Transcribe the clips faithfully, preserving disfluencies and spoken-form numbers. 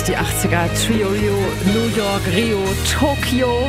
die achtziger. Trio, New York, Rio, Tokio.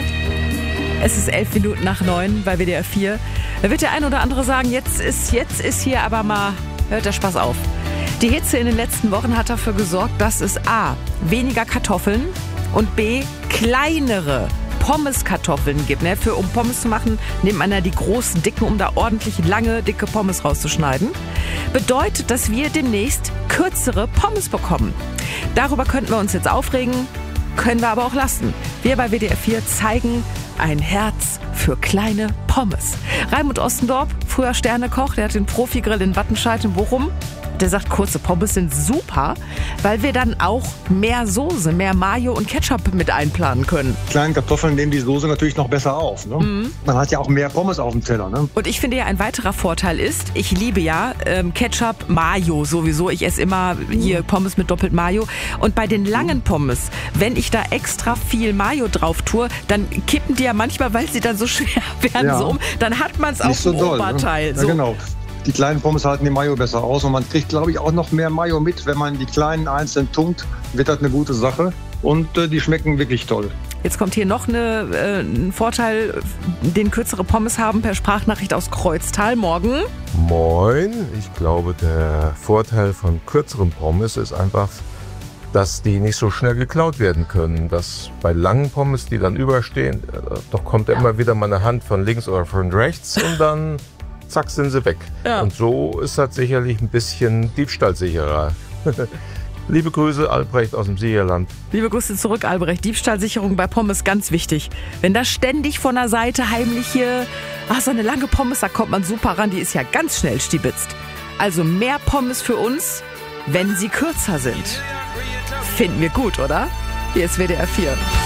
Es ist elf Minuten nach neun bei W D R vier. Da wird der ein oder andere sagen, jetzt ist, jetzt ist hier aber mal, hört der Spaß auf. Die Hitze in den letzten Wochen hat dafür gesorgt, dass es A, weniger Kartoffeln und B, kleinere Pommeskartoffeln gibt. Ne? Für, um Pommes zu machen, nimmt man ja die großen, dicken, um da ordentlich lange, dicke Pommes rauszuschneiden. Bedeutet, dass wir demnächst kürzere Pommes bekommen. Darüber könnten wir uns jetzt aufregen, können wir aber auch lassen. Wir bei W D R vier zeigen ein Herz für kleine Pommes. Raimund Ostendorp, früher Sternekoch, der hat den Profigrill in Wattenscheid in Bochum. Der sagt, kurze Pommes sind super, weil wir dann auch mehr Soße, mehr Mayo und Ketchup mit einplanen können. Kleine Kartoffeln nehmen die Soße natürlich noch besser auf. Ne? Mhm. Man hat ja auch mehr Pommes auf dem Teller. Ne? Und ich finde ja, ein weiterer Vorteil ist, ich liebe ja ähm, Ketchup, Mayo sowieso. Ich esse immer hier Pommes mit doppelt Mayo. Und bei den langen Pommes, wenn ich da extra viel Mayo drauf tue, dann kippen die ja manchmal, weil sie dann so schwer werden, ja. so um. Dann hat man es auf so dem doll, Oberteil. Ne? So. Ja, genau. Die kleinen Pommes halten die Mayo besser aus und man kriegt, glaube ich, auch noch mehr Mayo mit. Wenn man die kleinen einzeln tunkt, wird das eine gute Sache und äh, die schmecken wirklich toll. Jetzt kommt hier noch eine, äh, ein Vorteil, den kürzere Pommes haben, per Sprachnachricht aus Kreuztal. Morgen. Moin. Ich glaube, der Vorteil von kürzeren Pommes ist einfach, dass die nicht so schnell geklaut werden können. Dass bei langen Pommes, die dann überstehen, äh, doch kommt ja immer wieder mal eine Hand von links oder von rechts und dann zack, sind sie weg. Ja. Und so ist das sicherlich ein bisschen diebstahlsicherer. Liebe Grüße, Albrecht aus dem Siegerland. Liebe Grüße zurück, Albrecht. Diebstahlsicherung bei Pommes, ganz wichtig. Wenn da ständig von der Seite heimlich hier, ach, so eine lange Pommes, da kommt man super ran, die ist ja ganz schnell stibitzt. Also mehr Pommes für uns, wenn sie kürzer sind. Finden wir gut, oder? Hier ist W D R vier.